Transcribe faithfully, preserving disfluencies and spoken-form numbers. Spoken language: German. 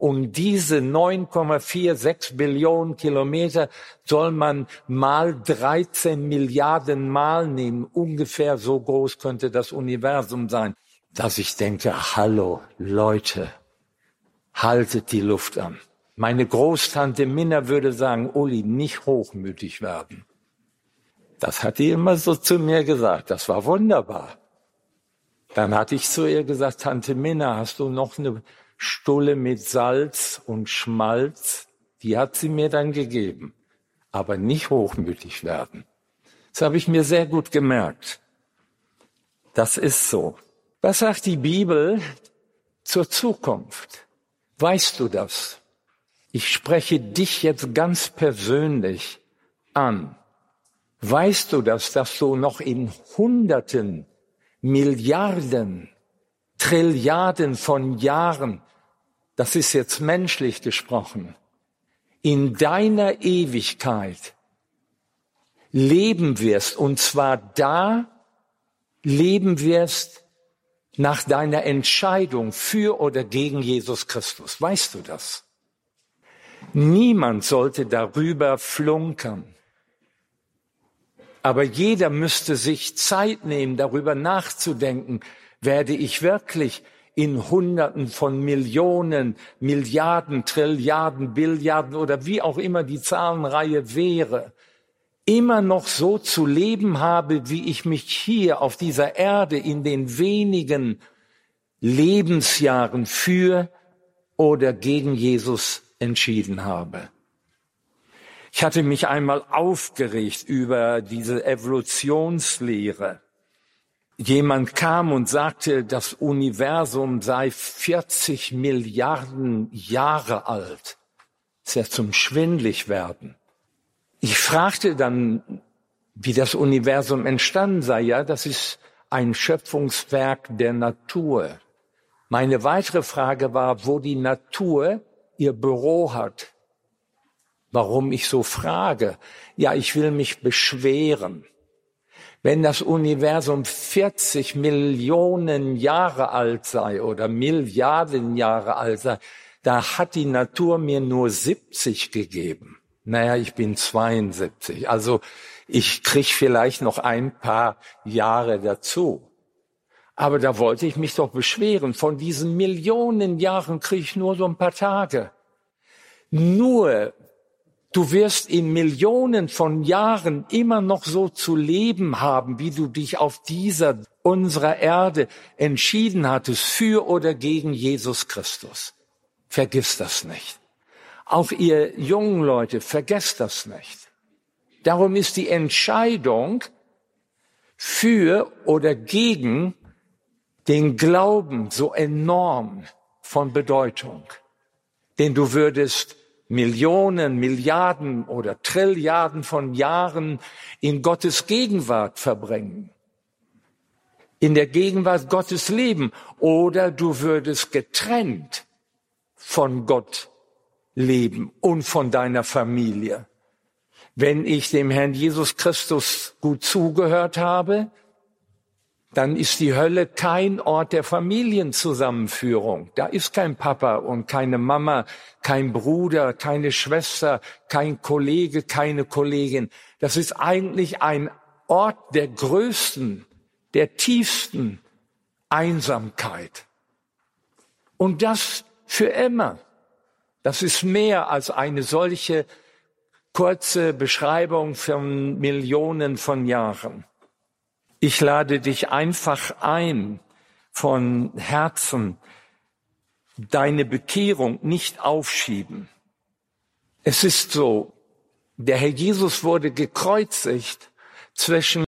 Und diese neun Komma sechsundvierzig Billionen Kilometer soll man mal dreizehn Milliarden Mal nehmen. Ungefähr so groß könnte das Universum sein. Dass ich denke, hallo Leute, haltet die Luft an. Meine Großtante Minna würde sagen, Uli, nicht hochmütig werden. Das hat die immer so zu mir gesagt. Das war wunderbar. Dann hatte ich zu ihr gesagt, Tante Minna, hast du noch eine Stulle mit Salz und Schmalz? Die hat sie mir dann gegeben. Aber nicht hochmütig werden. Das habe ich mir sehr gut gemerkt. Das ist so. Was sagt die Bibel zur Zukunft? Weißt du das? Ich spreche dich jetzt ganz persönlich an. Weißt du das, dass du noch in Hunderten, Milliarden, Trilliarden von Jahren, das ist jetzt menschlich gesprochen, in deiner Ewigkeit leben wirst, und zwar da leben wirst nach deiner Entscheidung für oder gegen Jesus Christus. Weißt du das? Niemand sollte darüber flunkern. Aber jeder müsste sich Zeit nehmen, darüber nachzudenken, werde ich wirklich in Hunderten von Millionen, Milliarden, Trilliarden, Billiarden oder wie auch immer die Zahlenreihe wäre, immer noch so zu leben habe, wie ich mich hier auf dieser Erde in den wenigen Lebensjahren für oder gegen Jesus entschieden habe. Ich hatte mich einmal aufgeregt über diese Evolutionslehre. Jemand kam und sagte, das Universum sei vierzig Milliarden Jahre alt. Das ist ja zum schwindlig werden. Ich fragte dann, wie das Universum entstanden sei. Ja, das ist ein Schöpfungswerk der Natur. Meine weitere Frage war, wo die Natur ihr Büro hat. Warum ich so frage? Ja, ich will mich beschweren. Wenn das Universum vierzig Millionen Jahre alt sei oder Milliarden Jahre alt sei, da hat die Natur mir nur siebzig gegeben. Naja, ich bin zweiundsiebzig, also ich krieg vielleicht noch ein paar Jahre dazu. Aber da wollte ich mich doch beschweren. Von diesen Millionen Jahren krieg ich nur so ein paar Tage. Nur du wirst in Millionen von Jahren immer noch so zu leben haben, wie du dich auf dieser, unserer Erde entschieden hattest, für oder gegen Jesus Christus. Vergiss das nicht. Auch ihr jungen Leute, vergesst das nicht. Darum ist die Entscheidung für oder gegen den Glauben so enorm von Bedeutung. Denn du würdest Millionen, Milliarden oder Trilliarden von Jahren in Gottes Gegenwart verbringen. In der Gegenwart Gottes leben. Oder du würdest getrennt von Gott leben und von deiner Familie. Wenn ich dem Herrn Jesus Christus gut zugehört habe, dann ist die Hölle kein Ort der Familienzusammenführung. Da ist kein Papa und keine Mama, kein Bruder, keine Schwester, kein Kollege, keine Kollegin. Das ist eigentlich ein Ort der größten, der tiefsten Einsamkeit. Und das für immer. Das ist mehr als eine solche kurze Beschreibung von Millionen von Jahren. Ich lade dich einfach ein, von Herzen deine Bekehrung nicht aufschieben. Es ist so, der Herr Jesus wurde gekreuzigt zwischen